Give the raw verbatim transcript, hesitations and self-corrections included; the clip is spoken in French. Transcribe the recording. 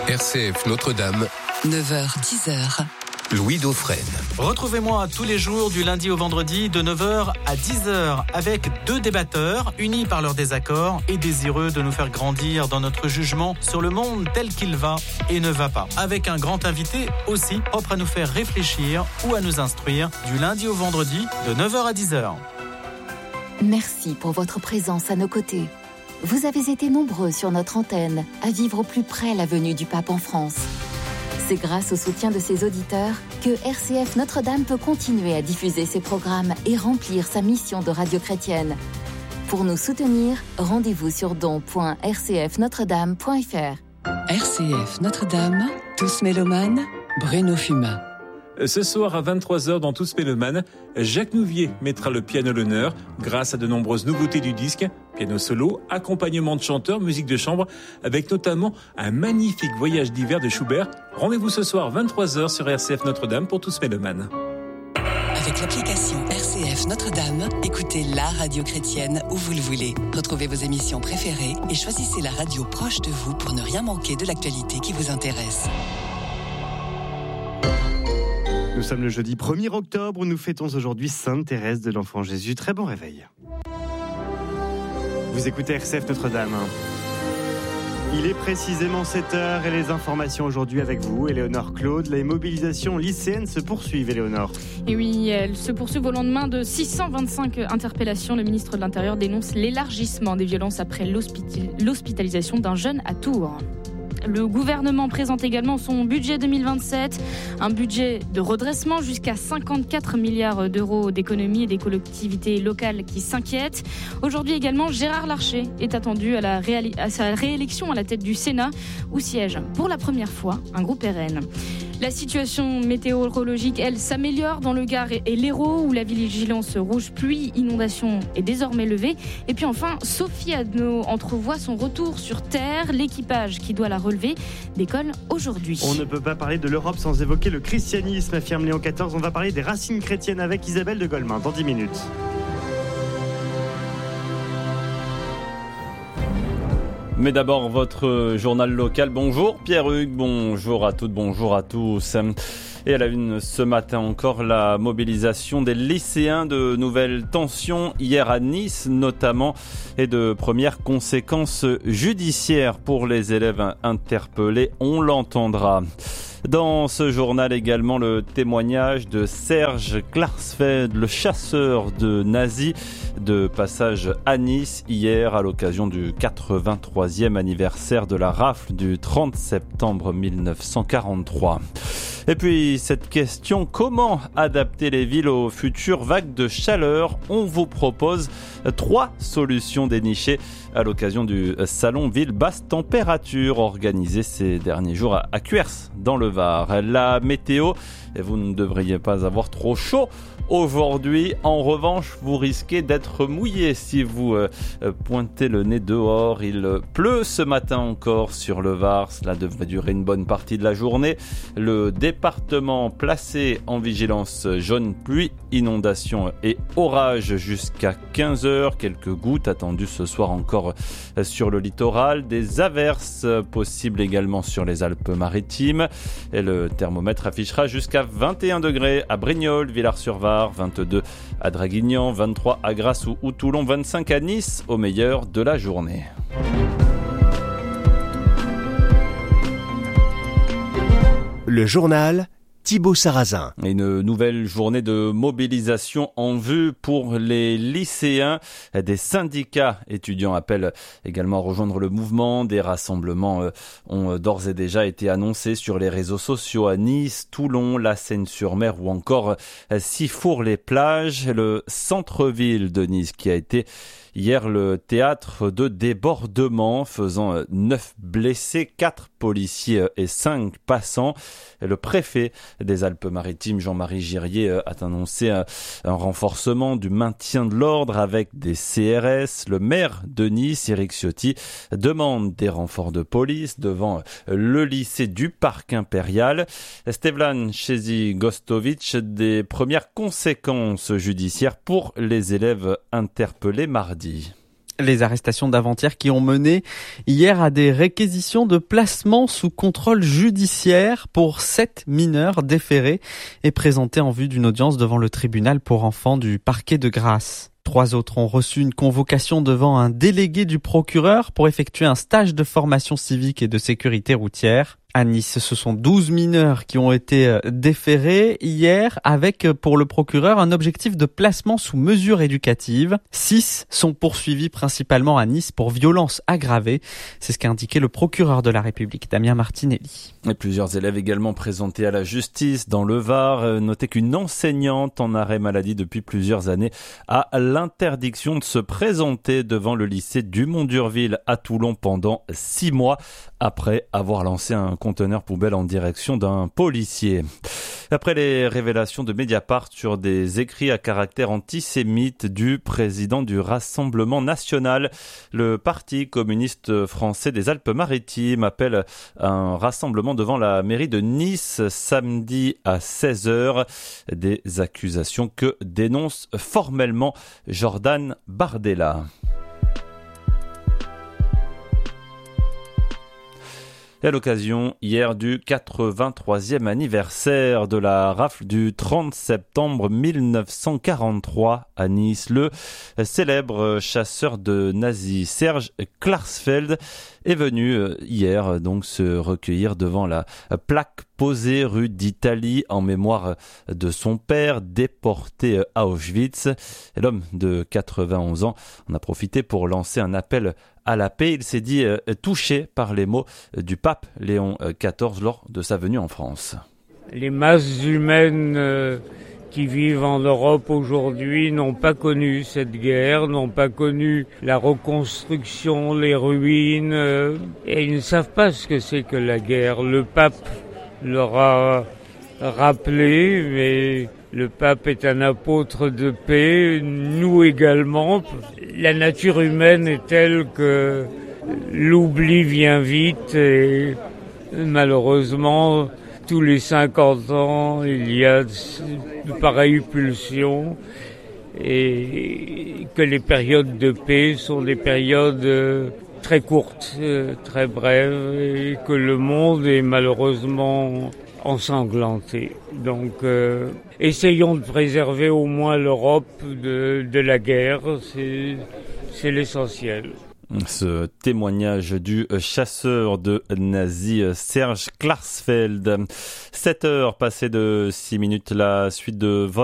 R C F Notre-Dame, neuf heures dix heures. Louis Dauphren. Retrouvez-moi tous les jours du lundi au vendredi de neuf heures à dix heures avec deux débatteurs unis par leur désaccord et désireux de nous faire grandir dans notre jugement sur le monde tel qu'il va et ne va pas. Avec un grand invité aussi propre à nous faire réfléchir ou à nous instruire du lundi au vendredi de neuf heures à dix heures. Merci pour votre présence à nos côtés. Vous avez été nombreux sur notre antenne à vivre au plus près la venue du pape en France. C'est grâce au soutien de ses auditeurs que R C F Notre-Dame peut continuer à diffuser ses programmes et remplir sa mission de radio chrétienne. Pour nous soutenir, rendez-vous sur don point r c f notre dame point f r. R C F Notre-Dame, Tous Mélomanes, Bruno Fumat. Ce soir à vingt-trois heures dans Tous Mélomanes, Jacques Nouvier mettra le piano à l'honneur grâce à de nombreuses nouveautés du disque, piano solo, accompagnement de chanteurs, musique de chambre, avec notamment un magnifique voyage d'hiver de Schubert. Rendez-vous ce soir vingt-trois heures sur R C F Notre-Dame pour Tous Mélomanes. Avec l'application R C F Notre-Dame, écoutez la radio chrétienne où vous le voulez. Retrouvez vos émissions préférées et choisissez la radio proche de vous pour ne rien manquer de l'actualité qui vous intéresse. Nous sommes le jeudi premier octobre où nous fêtons aujourd'hui Sainte Thérèse de l'Enfant Jésus. Très bon réveil. Vous écoutez R C F Notre-Dame. Il est précisément sept heures et les informations aujourd'hui avec vous, Éléonore Claude. Les mobilisations lycéennes se poursuivent, Éléonore. Et oui, elles se poursuivent au lendemain de six cent vingt-cinq interpellations. Le ministre de l'Intérieur dénonce l'élargissement des violences après l'hospitalisation d'un jeune à Tours. Le gouvernement présente également son budget deux mille vingt-sept, un budget de redressement jusqu'à cinquante-quatre milliards d'euros d'économies et des collectivités locales qui s'inquiètent. Aujourd'hui également, Gérard Larcher est attendu à, la réali- à sa réélection à la tête du Sénat, où siège pour la première fois un groupe R N. La situation météorologique, elle, s'améliore dans le Gard et l'Hérault, où la vigilance rouge pluie, inondation est désormais levée. Et puis enfin, Sophie Adno entrevoit son retour sur Terre. L'équipage qui doit la relever décolle aujourd'hui. On ne peut pas parler de l'Europe sans évoquer le christianisme, affirme Léon quatorze. On va parler des racines chrétiennes avec Isabelle de Golemin dans dix minutes. Mais d'abord, votre journal local. Bonjour Pierre-Hugues, bonjour à toutes, bonjour à tous. Et à la une ce matin encore, la mobilisation des lycéens, de nouvelles tensions hier à Nice notamment, et de premières conséquences judiciaires pour les élèves interpellés. On l'entendra. Dans ce journal également, le témoignage de Serge Klarsfeld, le chasseur de nazis, de passage à Nice hier à l'occasion du quatre-vingt-troisième anniversaire de la rafle du trente septembre mille neuf cent quarante-trois. Et puis cette question, comment adapter les villes aux futures vagues de chaleur? On vous propose trois solutions dénichées à l'occasion du salon Ville Basse Température organisé ces derniers jours à Cuers dans le Var. La météo, et vous ne devriez pas avoir trop chaud aujourd'hui. En revanche, vous risquez d'être mouillé si vous euh, pointez le nez dehors. Il pleut ce matin encore sur le Var. Cela devrait durer une bonne partie de la journée. Le département placé en vigilance jaune pluie, inondation et orage jusqu'à quinze heures. Quelques gouttes attendues ce soir encore sur le littoral. Des averses possibles également sur les Alpes-Maritimes. Et le thermomètre affichera jusqu'à vingt et un degrés à Brignoles, Villars-sur-Var, vingt-deux à Draguignan, vingt-trois à Grasse ou Toulon, vingt-cinq à Nice au meilleur de la journée. Le journal Thibaut Sarrazin. Une nouvelle journée de mobilisation en vue pour les lycéens. Des syndicats étudiants appellent également à rejoindre le mouvement. Des rassemblements ont d'ores et déjà été annoncés sur les réseaux sociaux à Nice, Toulon, la Seine-sur-Mer ou encore Sifour-les-Plages, le centre-ville de Nice qui a été hier le théâtre de débordements faisant neuf blessés, quatre policiers et cinq passants. Le préfet des Alpes-Maritimes, Jean-Marie Girier, a annoncé un renforcement du maintien de l'ordre avec des C R S. Le maire de Nice, Éric Ciotti, demande des renforts de police devant le lycée du Parc Impérial. Stevlan Chezi-Gostovic, des premières conséquences judiciaires pour les élèves interpellés mardi. Les arrestations d'avant-hier qui ont mené hier à des réquisitions de placement sous contrôle judiciaire pour sept mineurs déférés et présentés en vue d'une audience devant le tribunal pour enfants du parquet de Grasse. Trois autres ont reçu une convocation devant un délégué du procureur pour effectuer un stage de formation civique et de sécurité routière. À Nice, ce sont douze mineurs qui ont été déférés hier avec, pour le procureur, un objectif de placement sous mesure éducative. Six sont poursuivis principalement à Nice pour violences aggravées. C'est ce qu'a indiqué le procureur de la République, Damien Martinelli. Et plusieurs élèves également présentés à la justice dans le Var. Notez qu'une enseignante en arrêt maladie depuis plusieurs années a l'interdiction de se présenter devant le lycée Dumont d'Urville à Toulon pendant six mois après avoir lancé un conteneur poubelle en direction d'un policier. Après les révélations de Mediapart sur des écrits à caractère antisémite du président du Rassemblement national, le Parti communiste français des Alpes-Maritimes appelle un rassemblement devant la mairie de Nice samedi à seize heures. Des accusations que dénonce formellement Jordan Bardella. Et à l'occasion, hier, du quatre-vingt-troisième anniversaire de la rafle du trente septembre mille neuf cent quarante-trois à Nice, le célèbre chasseur de nazis Serge Klarsfeld est venu hier donc se recueillir devant la plaque posée rue d'Italie en mémoire de son père déporté à Auschwitz. Et l'homme de quatre-vingt-onze ans en a profité pour lancer un appel à la paix. Il s'est dit euh, touché par les mots du pape Léon quatorze lors de sa venue en France. Les masses humaines euh, qui vivent en Europe aujourd'hui n'ont pas connu cette guerre, n'ont pas connu la reconstruction, les ruines, euh, et ils ne savent pas ce que c'est que la guerre. Le pape leur a rappelé, mais le pape est un apôtre de paix, nous également. La nature humaine est telle que l'oubli vient vite et malheureusement, tous les cinquante ans, il y a de pareilles pulsions et que les périodes de paix sont des périodes très courtes, très brèves et que le monde est malheureusement ensanglanté. Donc, euh, essayons de préserver au moins l'Europe de, de la guerre, c'est, c'est l'essentiel. Ce témoignage du chasseur de nazis Serge Klarsfeld. sept heures passées de six minutes, la suite de votre